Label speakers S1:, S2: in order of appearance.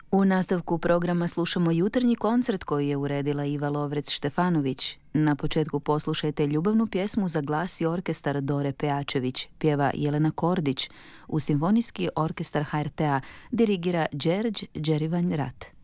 S1: U nastavku programa slušamo jutarnji koncert koji je uredila Iva Lovrec-Štefanović. Na početku poslušajte ljubavnu pjesmu za glas i orkestar Dore Pejačević, pjeva Jelena Kordić, u Simfonijski orkestar HRT-a dirigira Đerđ Đerivanj Rat.